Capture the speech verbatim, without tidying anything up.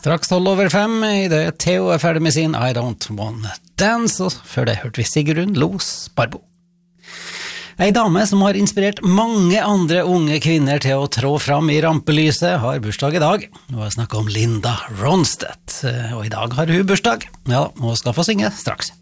Straks tolv over fem i det Theo er ferdig med sin I Don't Wanna Dance, og før det hørte vi Sigrun Los Barbo. Ei dame som har inspirert mange andre unge kvinner til å trå fram i rampelyset har bursdag i dag, og jeg snakker om Linda Ronstadt, og i dag har hun bursdag. Ja, og skal få synge straks.